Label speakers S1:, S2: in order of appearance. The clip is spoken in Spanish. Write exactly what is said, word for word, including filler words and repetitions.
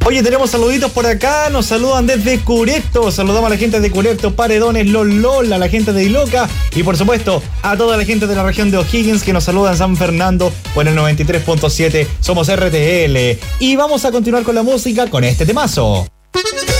S1: Oye, tenemos saluditos por acá, nos saludan desde Curepto, saludamos a la gente de Curepto, Paredones, Lolol, a la gente de Iloca y por supuesto a toda la gente de la región de O'Higgins que nos saluda en San Fernando por el noventa y tres punto siete, somos R T L y vamos a continuar con la música con este temazo.